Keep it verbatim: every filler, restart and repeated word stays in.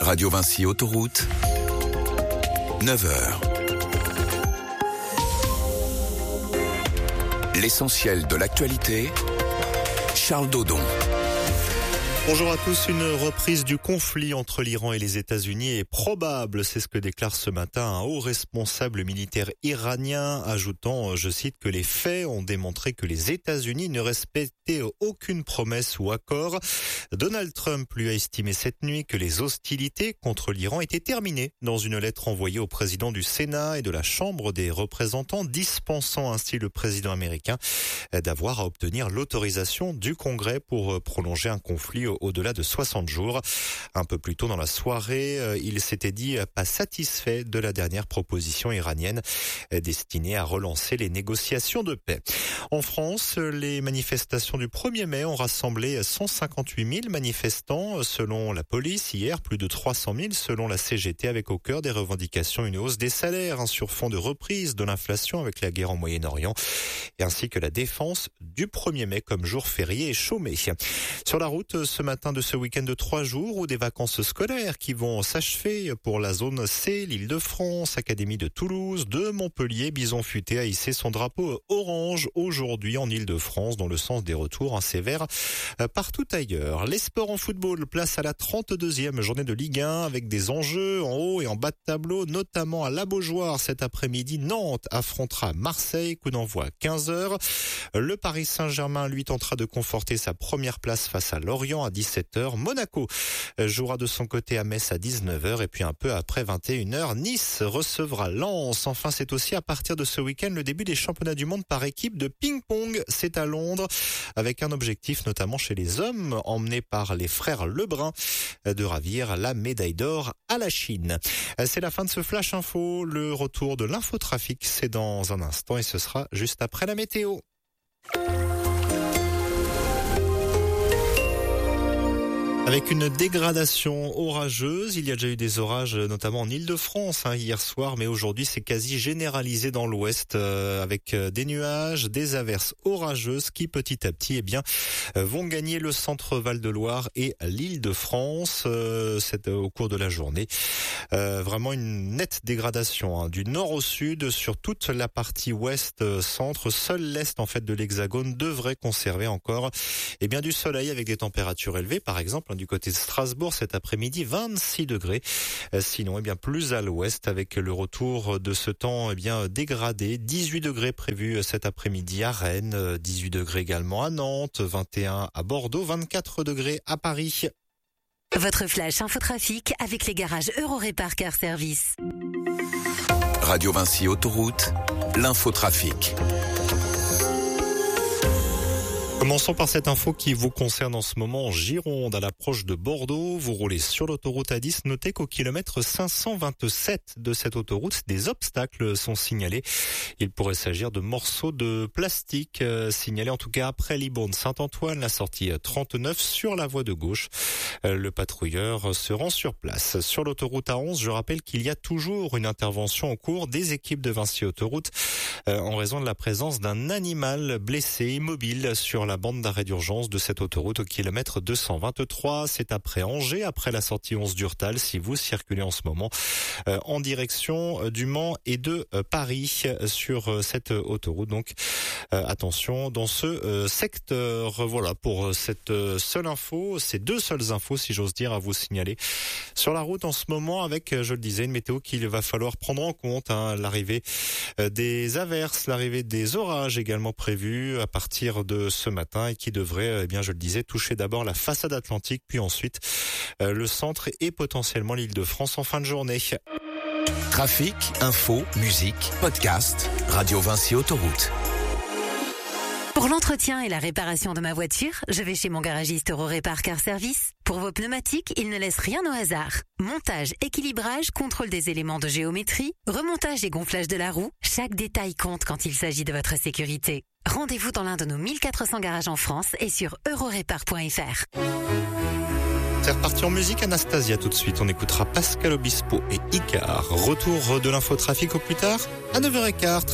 Radio Vinci Autoroute, neuf heures. L'essentiel de l'actualité, Charles Dodon. Bonjour à tous. Une reprise du conflit entre l'Iran et les États-Unis est probable. C'est ce que déclare ce matin un haut responsable militaire iranien, ajoutant, je cite, que les faits ont démontré que les États-Unis ne respectaient aucune promesse ou accord. Donald Trump lui a estimé cette nuit que les hostilités contre l'Iran étaient terminées dans une lettre envoyée au président du Sénat et de la Chambre des représentants, dispensant ainsi le président américain d'avoir à obtenir l'autorisation du Congrès pour prolonger un conflit au-delà de soixante jours. Un peu plus tôt dans la soirée, il s'était dit pas satisfait de la dernière proposition iranienne destinée à relancer les négociations de paix. En France, les manifestations du premier mai ont rassemblé cent cinquante-huit mille manifestants selon la police. Hier, plus de trois cent mille selon la C G T, avec au cœur des revendications une hausse des salaires, hein, sur fond de reprise de l'inflation avec la guerre au Moyen-Orient, et ainsi que la défense du premier mai comme jour férié et chômé. Sur la route, ce matin de ce week-end de trois jours ou des vacances scolaires qui vont s'achever pour la zone C, l'Île-de-France, Académie de Toulouse, de Montpellier. Bison Futé a hissé son drapeau orange aujourd'hui en Île-de-France dans le sens des retours, hein, sévères partout ailleurs. Les sports en football, place à la trente-deuxième journée de Ligue un avec des enjeux en haut et en bas de tableau, notamment à la Beaujoire cet après-midi. Nantes affrontera Marseille, coup d'envoi à quinze heures. Le Paris Saint-Germain, lui, tentera de conforter sa première place face à Lorient à dix-sept heures. Monaco jouera de son côté à Metz à dix-neuf heures et puis un peu après vingt et une heures, Nice recevra Lens. Enfin, c'est aussi à partir de ce week-end le début des championnats du monde par équipe de ping-pong. C'est à Londres avec un objectif notamment chez les hommes emmenés par les frères Lebrun de ravir la médaille d'or à la Chine. C'est la fin de ce Flash Info. Le retour de l'infotrafic, c'est dans un instant et ce sera juste après la météo. Avec une dégradation orageuse, il y a déjà eu des orages notamment en Île-de-France hein, hier soir, mais aujourd'hui c'est quasi généralisé dans l'ouest euh, avec des nuages, des averses orageuses qui petit à petit eh bien, euh, vont gagner le centre Val-de-Loire et l'Île-de-France euh, c'est, euh, au cours de la journée. Euh, vraiment une nette dégradation hein, du nord au sud sur toute la partie ouest-centre. Seul l'est en fait de l'Hexagone devrait conserver encore eh bien, du soleil avec des températures élevées, par exemple du côté de Strasbourg cet après-midi, vingt-six degrés. Sinon, eh bien, plus à l'ouest avec le retour de ce temps, eh bien, dégradé. dix-huit degrés prévus cet après-midi à Rennes, dix-huit degrés également à Nantes, vingt et un à Bordeaux, vingt-quatre degrés à Paris. Votre flash infotrafic avec les garages Eurorépar Car Service. Radio Vinci Autoroute, l'infotrafic. Commençons par cette info qui vous concerne en ce moment en Gironde, à l'approche de Bordeaux. Vous roulez sur l'autoroute A dix. Notez qu'au kilomètre cinq cent vingt-sept de cette autoroute, des obstacles sont signalés. Il pourrait s'agir de morceaux de plastique euh, signalés en tout cas après Libourne-Saint-Antoine, la sortie trente-neuf sur la voie de gauche. Euh, le patrouilleur se rend sur place. Sur l'autoroute A onze, je rappelle qu'il y a toujours une intervention en cours des équipes de Vinci Autoroute euh, en raison de la présence d'un animal blessé immobile sur la la bande d'arrêt d'urgence de cette autoroute au kilomètre deux cent vingt-trois. C'est après Angers, après la sortie onze d'Urtal, si vous circulez en ce moment euh, en direction du Mans et de euh, Paris sur euh, cette autoroute. Donc euh, attention dans ce euh, secteur. Voilà pour cette euh, seule info, ces deux seules infos si j'ose dire à vous signaler sur la route en ce moment avec, je le disais, une météo qu'il va falloir prendre en compte. Hein, l'arrivée euh, des averses, l'arrivée des orages également prévus à partir de ce matin. Matin et qui devrait, eh bien, je le disais, toucher d'abord la façade atlantique, puis ensuite euh, le centre et potentiellement l'Île-de-France en fin de journée. Trafic, info, musique, podcast, Radio Vinci Autoroute. Pour l'entretien et la réparation de ma voiture, je vais chez mon garagiste Eurorépar Car Service. Pour vos pneumatiques, il ne laisse rien au hasard. Montage, équilibrage, contrôle des éléments de géométrie, remontage et gonflage de la roue, chaque détail compte quand il s'agit de votre sécurité. Rendez-vous dans l'un de nos mille quatre cents garages en France et sur eurorépar point f r. C'est reparti en musique, Anastasia tout de suite. On écoutera Pascal Obispo et Icar. Retour de l'infotrafic au plus tard à neuf heures quinze.